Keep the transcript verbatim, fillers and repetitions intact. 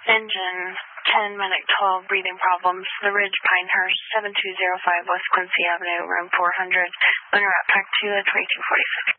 Engine ten, Medic twelve, breathing problems. The Ridge, Pinehurst, seven two zero five West Quincy Avenue, room four hundred. Owner at Pack two at twenty-two forty-six.